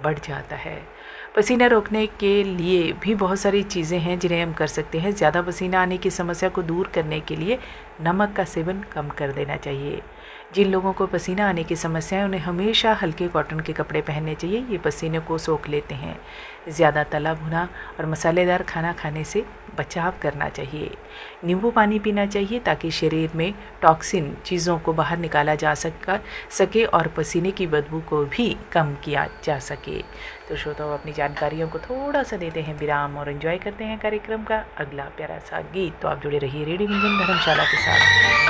बढ़ जाता है। पसीना रोकने के लिए भी बहुत सारी चीज़ें हैं जिन्हें हम कर सकते हैं। ज़्यादा पसीना आने की समस्या को दूर करने के लिए नमक का सेवन कम कर देना चाहिए। जिन लोगों को पसीना आने की समस्या है उन्हें हमेशा हल्के कॉटन के कपड़े पहनने चाहिए, ये पसीने को सोख लेते हैं। ज़्यादा तला भुना और मसालेदार खाना खाने से बचाव करना चाहिए। नींबू पानी पीना चाहिए ताकि शरीर में टॉक्सिन चीज़ों को बाहर निकाला जा सके और पसीने की बदबू को भी कम किया जा सके। तो श्रोताओं, अपनी जानकारियों को थोड़ा सा देते हैं विराम और एंजॉय करते हैं कार्यक्रम का अगला प्यारा सा गीत। तो आप जुड़े रहिए रेडियो गुंजन धर्मशाला के साथ।